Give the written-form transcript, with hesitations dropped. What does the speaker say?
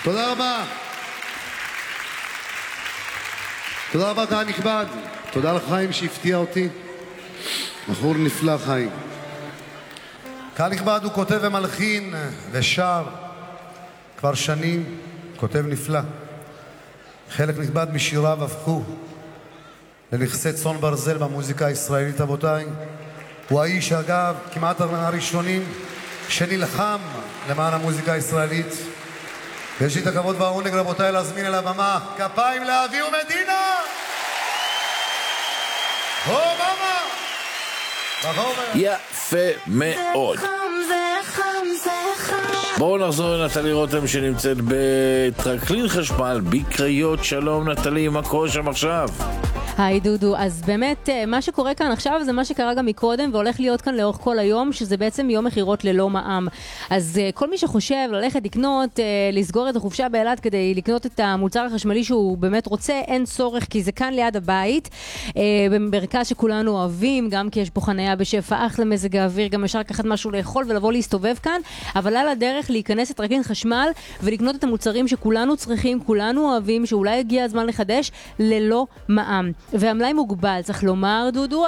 תודה רבה. תודה רבה, קהל נכבד. תודה לחיים שהפתיע אותי. בחור נפלא, חיים. קהל נכבד הוא כותב ומלחין ושר כבר שנים, כותב נפלא. חלק נכבד משיריו הפכו לנכסי צאן ברזל במוזיקה הישראלית, רבותיי. הוא האיש, אגב, כמעט הראשונים שנלחם למען המוזיקה הישראלית. ויש לי את הכבוד והעונג, רבותיי, להזמין אל הבמה. כפיים לאבי ומדינה! הו, מאמה! יפה מאוד. בואו נחזור לנטלי רותם שנמצאת בטרקלין חשמל בקריות. שלום נטלי, מה קורה שם עכשיו? היי דודו, אז באמת מה שקורה כאן עכשיו זה מה שקרה גם מקודם והולך להיות כאן לאורך כל היום, שזה בעצם יום מחירות ללא מע"מ. אז כל מי שחושב ללכת לקנות, לסגור את החופשה באילת כדי לקנות את המוצר החשמלי שהוא באמת רוצה, אין צורך, כי זה כאן ליד הבית, במרכז שכולנו אוהבים, גם כי יש פה חניה בשפע, אחלה מזג האוויר, גם אפשר לקחת משהו לאכול ולבוא להסתובב כאן, אבל על הדרך להיכנס לטרקלין חשמל ולקנות את המוצרים שכולנו צריכים, כולנו אוהבים, שאולי הגיע הזמן לחדש ללא מע"מ. והמלאי מוגבל, צריך לומר דודו,